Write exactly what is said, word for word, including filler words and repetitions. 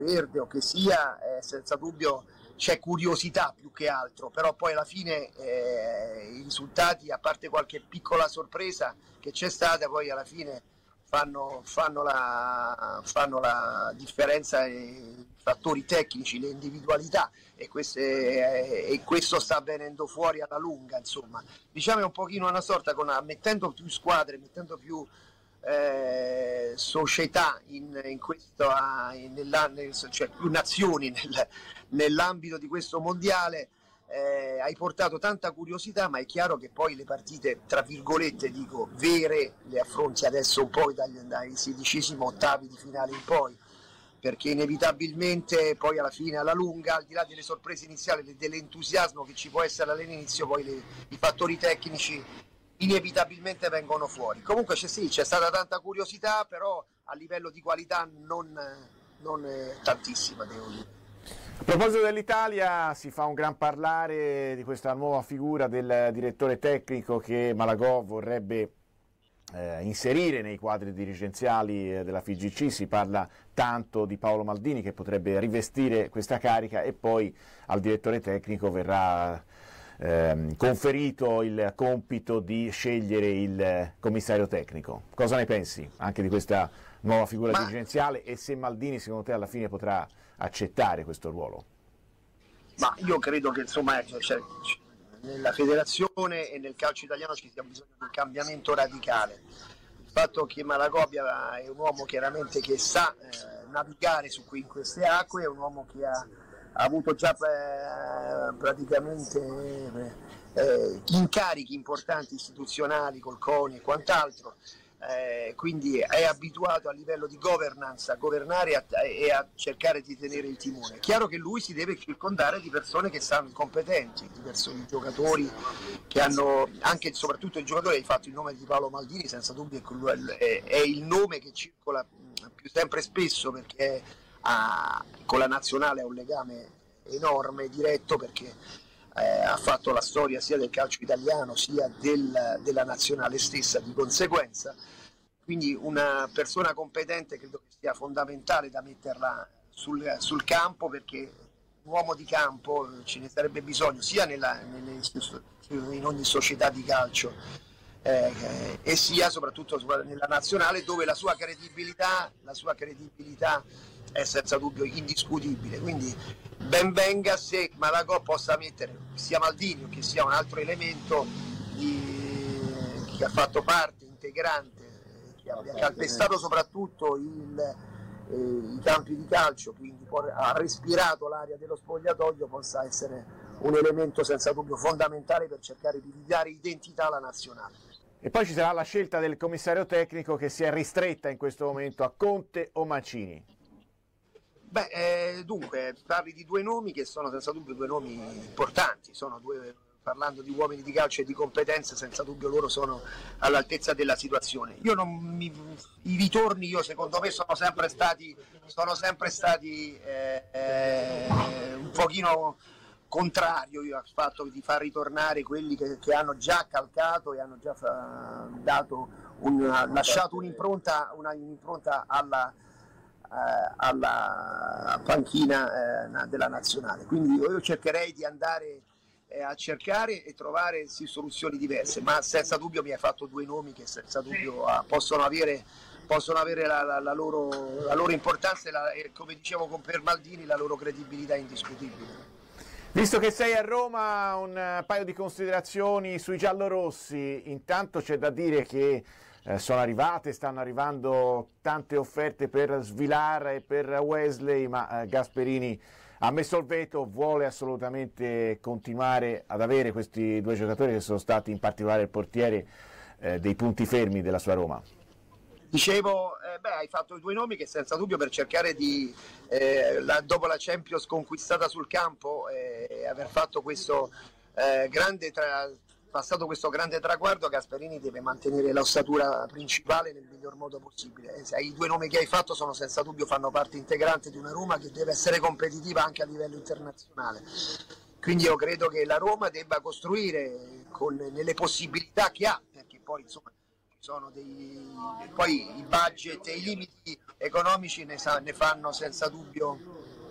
verde o che sia, eh, senza dubbio c'è curiosità più che altro, però poi alla fine eh, i risultati, a parte qualche piccola sorpresa che c'è stata, poi alla fine fanno, fanno, la, fanno la differenza i fattori tecnici, le individualità, e, queste, eh, e questo sta venendo fuori alla lunga, insomma. Diciamo è un pochino una sorta, con, mettendo più squadre, mettendo più Eh, società in, in questo, in, nel, cioè più nazioni nel, nell'ambito di questo mondiale, eh, hai portato tanta curiosità, ma è chiaro che poi le partite, tra virgolette dico, vere, le affronti adesso un po' dai, dai sedicesimi ottavi di finale in poi, perché inevitabilmente poi alla fine, alla lunga, al di là delle sorprese iniziali, dell'entusiasmo che ci può essere all'inizio, poi le, i fattori tecnici inevitabilmente vengono fuori. Comunque c'è, sì, c'è stata tanta curiosità, però a livello di qualità non, non è tantissima, devo dire. A proposito dell'Italia, si fa un gran parlare di questa nuova figura del direttore tecnico che Malagò vorrebbe eh, inserire nei quadri dirigenziali eh, della F I G C. Si parla tanto di Paolo Maldini, che potrebbe rivestire questa carica, e poi al direttore tecnico verrà Eh, conferito il compito di scegliere il commissario tecnico. Cosa ne pensi anche di questa nuova figura Ma... dirigenziale, e se Maldini secondo te alla fine potrà accettare questo ruolo? Ma io credo che insomma cioè, cioè, nella federazione e nel calcio italiano ci sia bisogno di un cambiamento radicale. Il fatto che Malagò è un uomo chiaramente che sa eh, navigare su qui in queste acque, è un uomo che ha ha avuto già eh, praticamente eh, incarichi importanti istituzionali col CONI e quant'altro, eh, quindi è abituato a livello di governance a governare a, e a cercare di tenere il timone. È chiaro che lui si deve circondare di persone che sanno competenti, di persone, di giocatori che hanno, anche e soprattutto il giocatore, hai fatto il nome di Paolo Maldini, senza dubbio è, è il nome che circola più sempre spesso, perché Ha, con la nazionale ha un legame enorme, diretto, perché eh, ha fatto la storia sia del calcio italiano sia del, della nazionale stessa, di conseguenza quindi una persona competente credo che sia fondamentale da metterla sul, sul campo, perché un uomo di campo ce ne sarebbe bisogno sia nella, nelle, in ogni società di calcio eh, e sia soprattutto nella nazionale, dove la sua credibilità la sua credibilità è senza dubbio indiscutibile. Quindi ben venga se Malagò possa mettere sia Maldini che sia un altro elemento di, che ha fatto parte integrante, che abbia calpestato soprattutto il, eh, i campi di calcio, quindi ha respirato l'aria dello spogliatoio, possa essere un elemento senza dubbio fondamentale per cercare di ridare identità alla nazionale. E poi ci sarà la scelta del commissario tecnico, che si è ristretta in questo momento a Conte o Mancini. Beh, eh, dunque, parli di due nomi che sono senza dubbio due nomi importanti, sono due, parlando di uomini di calcio e di competenze, senza dubbio loro sono all'altezza della situazione. Io non mi, i ritorni, io secondo me sono sempre stati, sono sempre stati eh, eh, un pochino contrario io al fatto di far ritornare quelli che, che hanno già calcato e hanno già fa, dato un, lasciato un'impronta, una, un'impronta alla alla panchina eh, della nazionale. Quindi io cercherei di andare eh, a cercare e trovare sì, soluzioni diverse, ma senza dubbio mi hai fatto due nomi che senza dubbio ah, possono avere, possono avere la, la, la, loro, la loro importanza e, la, e come dicevo con per Maldini la loro credibilità indiscutibile. Visto che sei a Roma, un paio di considerazioni sui giallorossi. Intanto c'è da dire che Eh, sono arrivate, stanno arrivando tante offerte per Svilar e per Wesley, ma eh, Gasperini ha messo il veto, vuole assolutamente continuare ad avere questi due giocatori che sono stati, in particolare il portiere, eh, dei punti fermi della sua Roma. Dicevo, eh, beh, hai fatto i due nomi che senza dubbio per cercare di, eh, la, dopo la Champions conquistata sul campo, eh, aver fatto questo eh, grande tra, passato questo grande traguardo, Gasperini deve mantenere l'ossatura principale nel miglior modo possibile. E i due nomi che hai fatto sono senza dubbio, fanno parte integrante di una Roma che deve essere competitiva anche a livello internazionale. Quindi io credo che la Roma debba costruire con, nelle possibilità che ha, perché poi insomma ci sono dei, poi i budget e i limiti economici ne, sa, ne fanno senza dubbio